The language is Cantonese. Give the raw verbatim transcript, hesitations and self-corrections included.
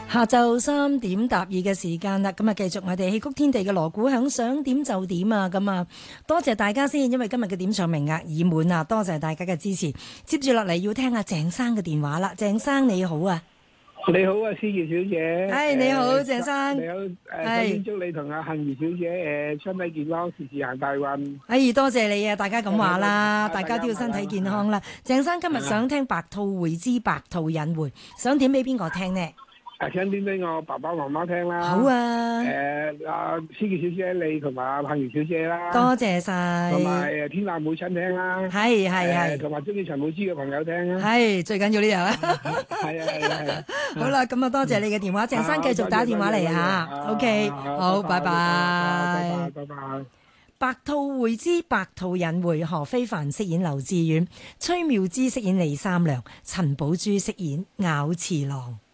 下晝三點踏二嘅時間啦，咁啊繼續我哋戲曲天地嘅鑼鼓響，想點就點啊！咁啊，多謝大家先，因為今日嘅點唱名額已滿啊，多謝大家嘅支持。接住落嚟要聽下鄭生嘅電話啦，鄭生你好啊！ 你好啊，思傑小姐。 係你好，鄭生。 你好，誒，首先祝你同阿杏兒小姐誒身體健康，時時行大運。 哎，多謝你啊！大家咁話啦，大家都要身體健康啦。鄭生今日想聽白兔會之白兔引回，想點俾邊個聽呢？ 誒，想點俾我爸爸媽媽聽啦。 好啊。 誒，阿思傑小姐你同埋阿杏兒小姐啦。 多謝晒。 同埋誒天下母親聽啦。 係係係。 同埋中意陳寶芝嘅朋友聽啦。 係最緊要呢樣啊。 係啊係啊係啊。 好啦，咁啊多謝你嘅電話，鄭生繼續打電話嚟吓。O K，好，拜拜。 拜拜拜拜。 白兔會之白兔引回，何非凡飾演劉志遠，崔妙芝飾演李三娘，陳寶珠飾演咬次郎。